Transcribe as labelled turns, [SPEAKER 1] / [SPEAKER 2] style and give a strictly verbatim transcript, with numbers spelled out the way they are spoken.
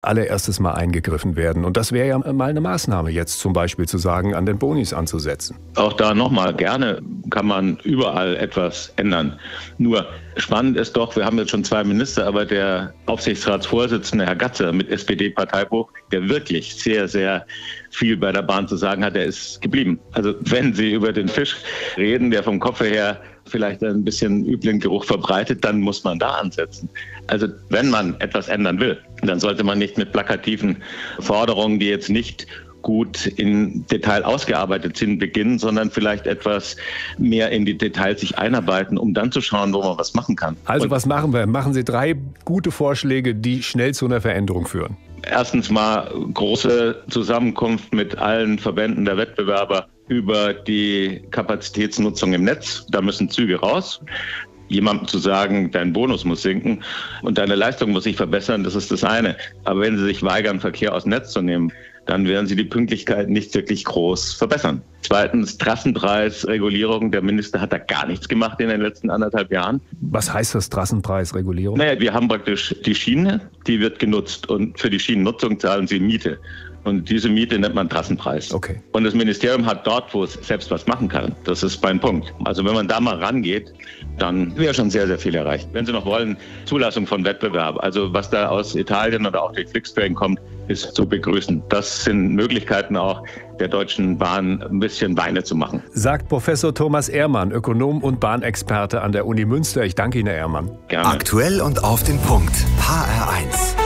[SPEAKER 1] allererstes mal eingegriffen werden. Und das wäre ja mal eine Maßnahme, jetzt zum Beispiel zu sagen, an den Bonis anzusetzen.
[SPEAKER 2] Auch da nochmal, gerne kann man überall etwas ändern. Nur spannend ist doch, wir haben jetzt schon zwei Minister, aber der Aufsichtsratsvorsitzende, Herr Gatze, mit S P D-Parteibuch, der wirklich sehr, sehr viel bei der Bahn zu sagen hat, der ist geblieben. Also wenn Sie über den Fisch reden, der vom Kopf her vielleicht ein bisschen üblen Geruch verbreitet, dann muss man da ansetzen. Also wenn man etwas ändern will, dann sollte man nicht mit plakativen Forderungen, die jetzt nicht gut in Detail ausgearbeitet sind, beginnen, sondern vielleicht etwas mehr in die Details sich einarbeiten, um dann zu schauen, wo man was machen kann.
[SPEAKER 1] Also
[SPEAKER 2] Und
[SPEAKER 1] was machen wir? Machen Sie drei gute Vorschläge, die schnell zu einer Veränderung führen.
[SPEAKER 2] Erstens mal große Zusammenkunft mit allen Verbänden der Wettbewerber über die Kapazitätsnutzung im Netz. Da müssen Züge raus. Jemandem zu sagen, dein Bonus muss sinken und deine Leistung muss sich verbessern, das ist das eine. Aber wenn Sie sich weigern, Verkehr aus dem Netz zu nehmen, dann werden Sie die Pünktlichkeit nicht wirklich groß verbessern. Zweitens, Trassenpreisregulierung. Der Minister hat da gar nichts gemacht in den letzten anderthalb Jahren.
[SPEAKER 1] Was heißt das, Trassenpreisregulierung?
[SPEAKER 2] Naja, wir haben praktisch die Schiene, die wird genutzt und für die Schienennutzung zahlen Sie Miete. Und diese Miete nennt man Trassenpreis.
[SPEAKER 1] Okay.
[SPEAKER 2] Und das Ministerium hat dort, wo es selbst was machen kann. Das ist mein Punkt. Also wenn man da mal rangeht, dann wäre schon sehr, sehr viel erreicht. Wenn Sie noch wollen, Zulassung von Wettbewerb. Also was da aus Italien oder auch durch Flixtrain kommt, ist zu begrüßen. Das sind Möglichkeiten auch der Deutschen Bahn ein bisschen Beine zu machen.
[SPEAKER 1] Sagt Professor Thomas Ehrmann, Ökonom und Bahnexperte an der Uni Münster. Ich danke Ihnen, Herr Ehrmann.
[SPEAKER 2] Gerne.
[SPEAKER 3] Aktuell und auf den Punkt. H R eins.